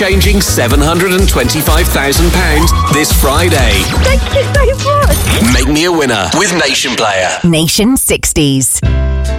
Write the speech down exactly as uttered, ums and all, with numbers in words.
life-changing seven hundred twenty-five thousand pounds this Friday. Thank you so much. Make me a winner with Nation Player. Nation sixties.